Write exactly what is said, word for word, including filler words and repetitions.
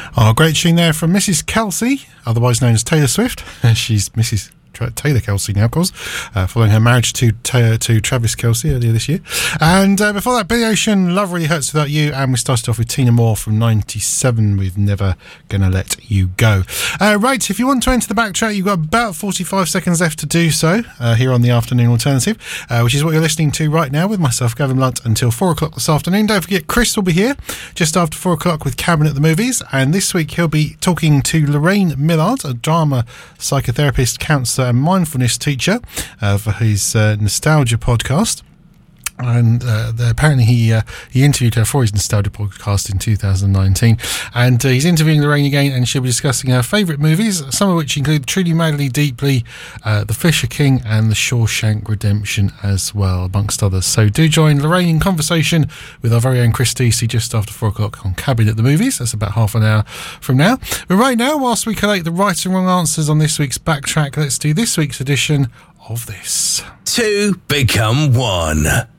Oh, great tune there from Missus Kelsey, otherwise known as Taylor Swift. She's Missus Taylor Kelsey now, of course, uh, following her marriage to to, to Travis Kelsey earlier this year. And uh, before that, Billy Ocean, Love Really Hurts Without You. And we started off with Tina Moore from ninety-seven with Never Gonna Let You Go. Uh, right, if you want to enter the backtrack, you've got about forty-five seconds left to do so uh, here on the Afternoon Alternative, uh, which is what you're listening to right now with myself, Gavin Blunt, until four o'clock this afternoon. Don't forget, Chris will be here just after four o'clock with Cabin at the Movies. And this week he'll be talking to Lorraine Millard, a drama psychotherapist, counsellor and mindfulness teacher uh, for his uh, Nostalgia podcast. And uh, the, apparently he uh, he interviewed her for his Nostalgia podcast in two thousand nineteen. And uh, he's interviewing Lorraine again, and she'll be discussing her favourite movies, some of which include Truly Madly Deeply, uh, The Fisher King and The Shawshank Redemption as well, amongst others. So do join Lorraine in conversation with our very own Chris Deasy just after four o'clock on Cabin at the Movies. That's about half an hour from now. But right now, whilst we collate the right and wrong answers on this week's Backtrack, let's do this week's edition of this. Two become one.